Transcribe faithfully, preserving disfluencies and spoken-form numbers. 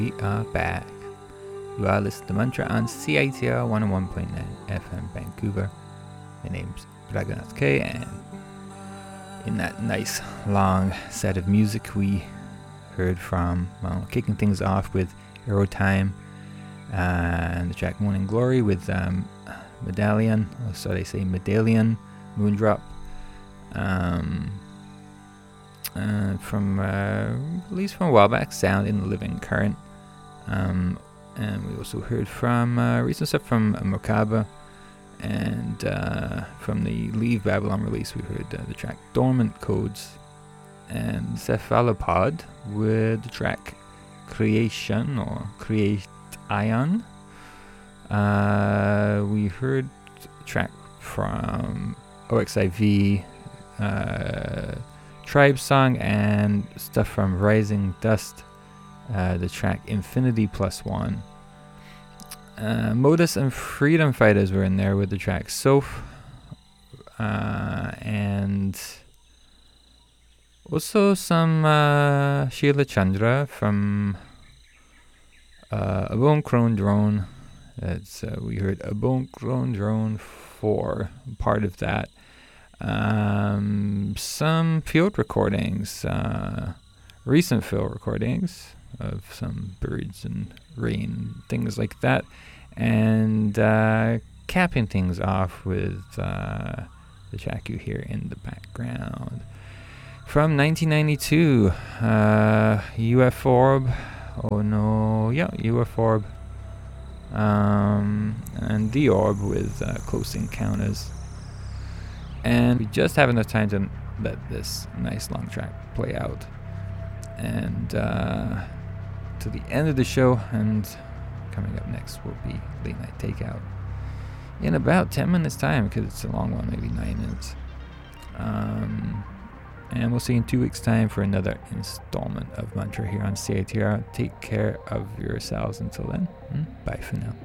We are back. You are listening to Mantra on C I T R one oh one point nine F M Vancouver. My name's Raghunath K, and in that nice long set of music we heard from, well, kicking things off with Aerotime and the track Morning Glory with um, Medallion, or so they say Medallion, Moondrop, um, uh, from uh, released from a while back, Sound in the Living Current. Um, and we also heard from uh, recent stuff from Merkaba, and uh, from the Leave Babylon release we heard uh, the track Dormant Codes, and Cephalopod with the track Creation or Create Ion. Uh, we heard a track from O X I V, uh, Tribe Song, and stuff from Rising Dust, uh, the track Infinity Plus One. Uh, Modus and Freedom Fighters were in there with the track Soph, uh, and also some uh, Sheila Chandra from uh, A Bone Crone Drone. That's, uh, we heard A Bone Crone Drone four, part of that. Um, some field recordings, uh, recent field recordings of some birds and rain, things like that. And uh, capping things off with uh, the track you hear in the background. From nineteen ninety-two, uh, U F Orb, oh no, yeah, U F Orb, um, and The Orb with uh, Close Encounters. And we just have enough time to let this nice long track play out. And uh, to the end of the show, and coming up next will be Late Night Takeout in about ten minutes time, because it's a long one, maybe nine minutes. Um... And we'll see you in two weeks' time for another installment of Mantra here on C I T R. Take care of yourselves until then. Bye for now.